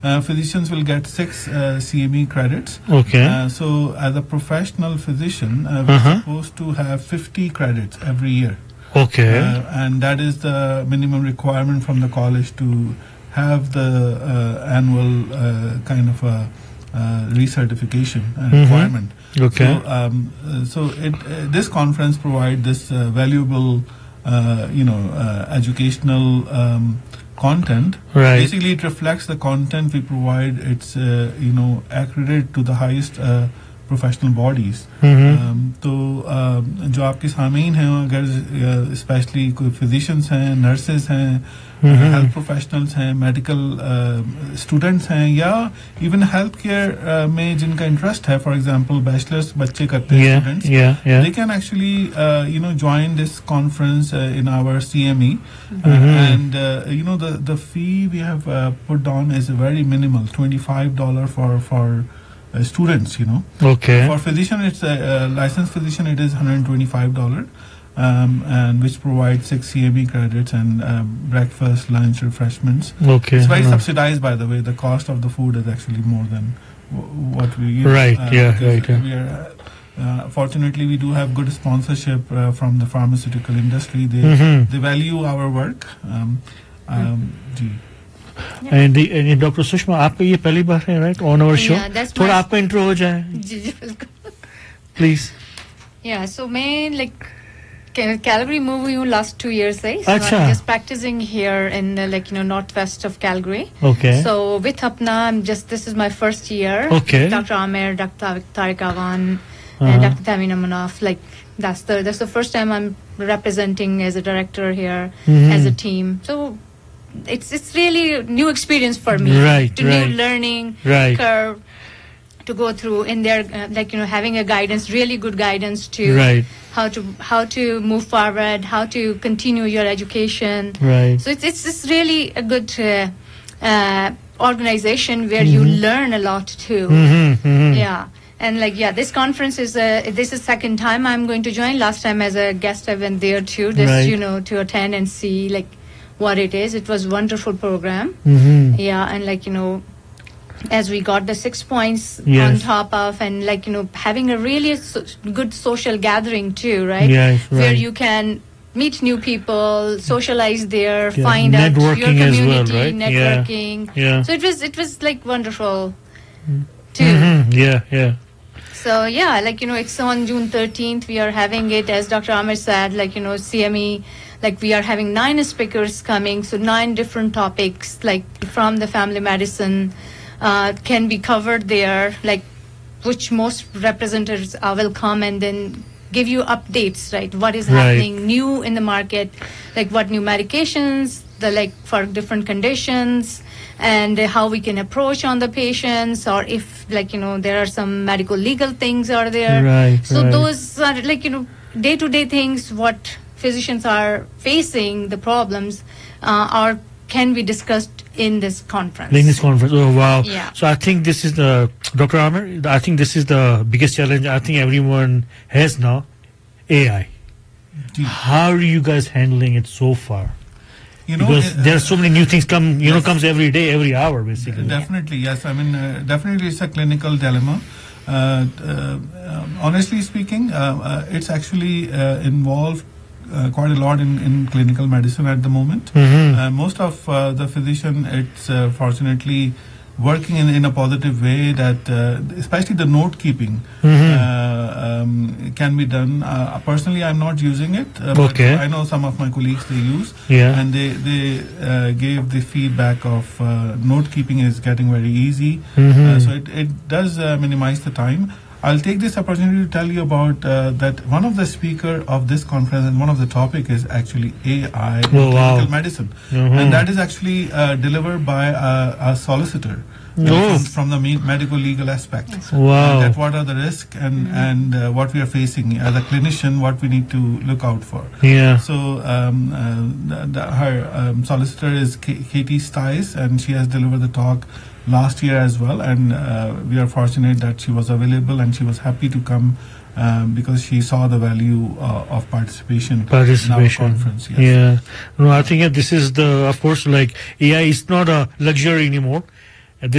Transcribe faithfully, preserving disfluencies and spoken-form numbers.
Uh, physicians will get six uh, C M E credits. Okay. Uh, so as a professional physician, uh, we're Uh-huh. supposed to have fifty credits every year. Okay. Uh, and that is the minimum requirement from the college to have the uh, annual uh, kind of a uh, recertification uh, Mhm. requirement. Okay. So, um, uh, so it, uh, this conference provides this uh, valuable, uh, you know, uh, educational um, content. Right. Basically, it reflects the content we provide. It's uh, you know accredited to the highest uh, professional bodies. Mhm. Um, तो uh, जो आपके सामीन हैं अगर specially कोई physicians हैं, nurses हैं, health professionals हैं, मेडिकल स्टूडेंट्स हैं, या इवन हेल्थ केयर में जिनका इंटरेस्ट है, फॉर एग्जांपल बैचलर्स बच्चे करते हैं, Yeah, students, yeah, yeah. they can actually uh, you know join this conference uh, in our C M E. Uh, Mhm. and uh, you know the the fee we have uh, put down is very minimal, twenty-five dollars for for uh, students, you know. Okay. For physician, it's a, a licensed physician, it is one hundred twenty-five dollars, um, and which provides six C M E credits and uh, breakfast, lunch, refreshments. Okay. It's very Uh, subsidized, by the way. The cost of the food is actually more than w- what we use. Right, yeah, because right, yeah. We are, uh, fortunately, we do have good sponsorship uh, from the pharmaceutical industry. They Mhm. they value our work. Um, um, ji. And the and Doctor Sushma, आपका ये पहली बार है, right, on our show? Yeah, that's थोड़ा my- आपका intro हो जाए, जी जी बिल्कुल. please. Yeah, so मैं like Cal- Calgary moved हुई हूँ last two years से. So अच्छा. I'm just practicing here in uh, like you know northwest of Calgary. Okay. So with Apna, I'm just this is my first year. Okay. Doctor Amer, Doctor Tariq Awan, Uh-huh. and Doctor Tamina Manaf. Like that's the that's the first time I'm representing as a director here Mhm. as a team. So it's it's really a new experience for me. Right, To right. new learning Right. curve to go through in there, uh, like you know having a guidance, really good guidance to Right. how to how to move forward, how to continue your education. Right. So it's it's, it's really a good uh, uh, organization where you learn a lot too. Mhm, mhm. Yeah. And like yeah, this conference is uh, this is second time I'm going to join. Last time as a guest I went there too, just Right. you know to attend and see like what it is. It was wonderful program. Mhm. Yeah, and like you know, as we got the six points Yes. on top of, and like you know, having a really so- good social gathering too, right? Yes, Where right. you can meet new people, socialize there, Yeah, find out your networking as well, community, right? Yeah. networking. Yeah. So it was it was like wonderful too. Mhm. Yeah, yeah. So yeah, like you know, it's on June thirteenth. We are having it, as Doctor Amir said, like you know, C M E, like we are having nine speakers coming, so nine different topics, like from the family medicine, uh, can be covered there, like which most representatives uh, will come and then give you updates, right? What is Right. happening new in the market, like what new medications, the like for different conditions, and uh, how we can approach on the patients, or if like you know there are some medical legal things are there. Right, So right. those are like you know day to day things what physicians are facing, the problems uh, are can be discussed in this conference. In this conference, oh wow! Yeah. So I think this is the Doctor Amir. I think this is the biggest challenge. I think everyone has now, A I. How are you guys handling it so far? You know, Because uh, there are so many new things come. You know, yes. comes every day, every hour, basically. Definitely, yes. I mean, uh, definitely it's a clinical dilemma. Uh, uh, um, honestly speaking, uh, uh, it's actually uh, involved uh, quite a lot in, in clinical medicine at the moment. Mhm. Uh, most of uh, the physician, it's uh, fortunately working in, in a positive way that, uh, especially the note keeping, Mhm. uh, um, can be done. Uh, personally, I'm not using it. Uh, Okay. But I know some of my colleagues they use. Yeah. And they they uh, gave the feedback of uh, note keeping is getting very easy. Mhm. Uh, so it it does uh, minimize the time. I'll take this opportunity to tell you about uh, that one of the speaker of this conference and one of the topic is actually A I in Oh, wow. clinical medicine, Mhm. and that is actually uh, delivered by a, a solicitor. uh, Oh. From, from the me- medical legal aspect. Wow. Uh, that what are the risks and and uh, what we are facing as a clinician, what we need to look out for. Yeah. So um, uh, the, the, her um, solicitor is K- Katie Stice, and she has delivered the talk last year as well. And uh, we are fortunate that she was available and she was happy to come um, because she saw the value uh, of participation, Participation. in our conference. Yes. Yeah. No, I think yeah, this is the, of course, like A I is not a luxury anymore.